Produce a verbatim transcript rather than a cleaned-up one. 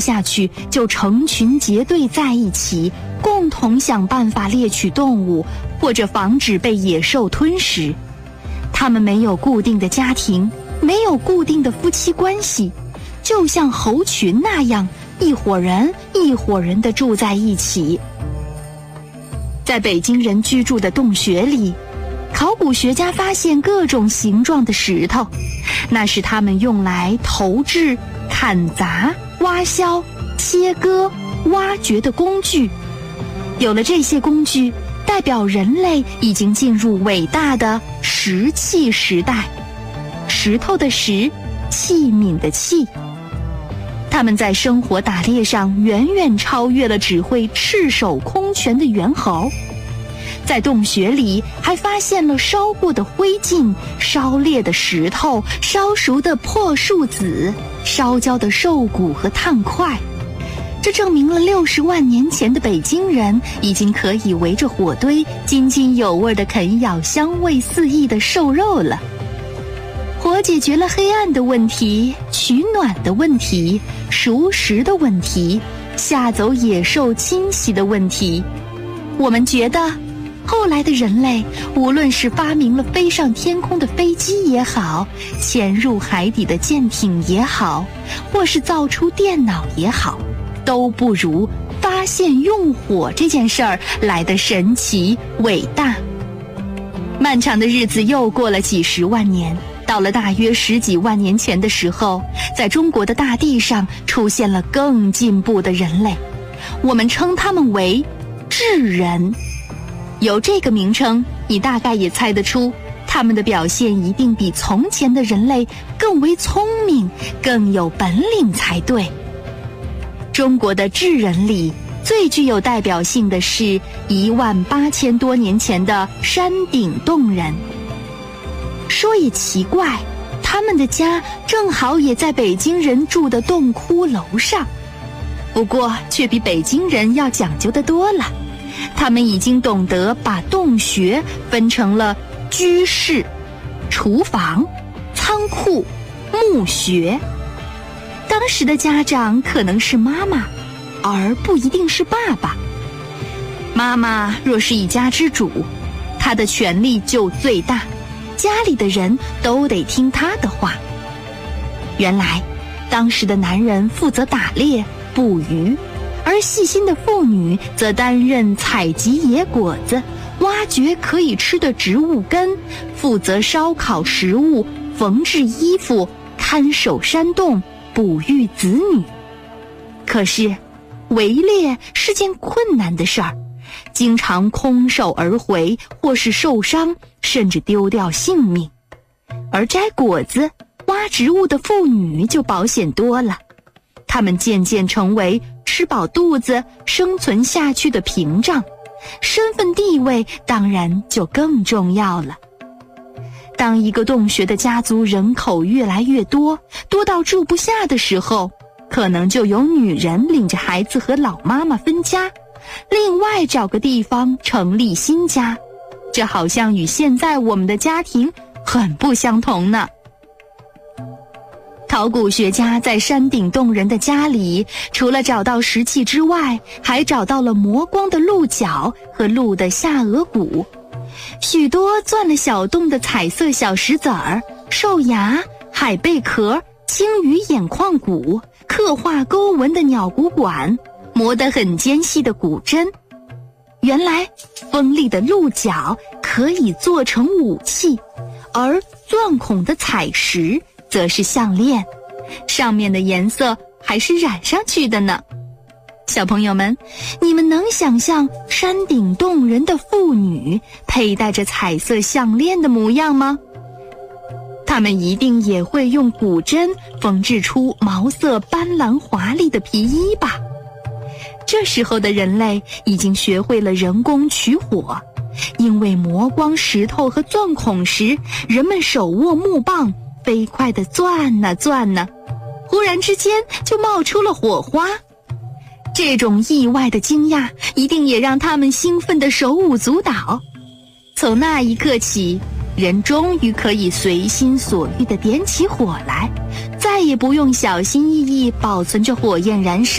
下去，就成群结队在一起，共同想办法猎取动物，或者防止被野兽吞食。他们没有固定的家庭，没有固定的夫妻关系，就像猴群那样，一伙人一伙人地住在一起。在北京人居住的洞穴里，考古学家发现各种形状的石头，那是他们用来投掷、砍砸、挖削、切割、挖掘的工具。有了这些工具，代表人类已经进入伟大的石器时代。石头的石，器皿的器。他们在生活打猎上远远超越了只会赤手空拳的猿猴。在洞穴里还发现了烧过的灰烬、烧裂的石头、烧熟的破树籽、烧焦的兽骨和炭块。这证明了六十万年前的北京人已经可以围着火堆津津有味地啃咬香味四溢的兽肉了。火解决了黑暗的问题、取暖的问题、熟食的问题、吓走野兽侵袭的问题。我们觉得后来的人类，无论是发明了飞上天空的飞机也好，潜入海底的舰艇也好，或是造出电脑也好，都不如发现用火这件事儿来得神奇伟大。漫长的日子又过了几十万年，到了大约十几万年前的时候，在中国的大地上出现了更进步的人类，我们称他们为智人。有这个名称，你大概也猜得出，他们的表现一定比从前的人类更为聪明，更有本领才对。中国的智人里，最具有代表性的是一万八千多年前的山顶洞人。说也奇怪，他们的家正好也在北京人住的洞窟楼上，不过却比北京人要讲究得多了。他们已经懂得把洞穴分成了居室、厨房、仓库、墓穴。当时的家长可能是妈妈，而不一定是爸爸。妈妈若是一家之主，她的权力就最大，家里的人都得听她的话。原来，当时的男人负责打猎、捕鱼，而细心的妇女则担任采集野果子、挖掘可以吃的植物根，负责烧烤食物、缝制衣服、看守山洞、哺育子女。可是，围猎是件困难的事儿，经常空手而回，或是受伤，甚至丢掉性命。而摘果子、挖植物的妇女就保险多了，她们渐渐成为吃饱肚子、生存下去的屏障，身份地位当然就更重要了。当一个洞穴的家族人口越来越多，多到住不下的时候，可能就有女人领着孩子和老妈妈分家，另外找个地方成立新家。这好像与现在我们的家庭很不相同呢。考古学家在山顶洞人的家里，除了找到石器之外，还找到了磨光的鹿角和鹿的下颚骨，许多钻了小洞的彩色小石子儿、兽牙、海贝壳、青鱼眼眶骨、刻画勾纹的鸟骨管、磨得很尖细的骨针。原来锋利的鹿角可以做成武器，而钻孔的彩石则是项链，上面的颜色还是染上去的呢。小朋友们，你们能想象山顶洞人的妇女佩戴着彩色项链的模样吗？他们一定也会用骨针缝制出毛色斑斓华丽的皮衣吧。这时候的人类已经学会了人工取火，因为磨光石头和钻孔时，人们手握木棒，飞快地钻呐钻呐，忽然之间就冒出了火花。这种意外的惊讶一定也让他们兴奋得手舞足蹈。从那一刻起，人终于可以随心所欲地点起火来，再也不用小心翼翼保存着火焰燃烧。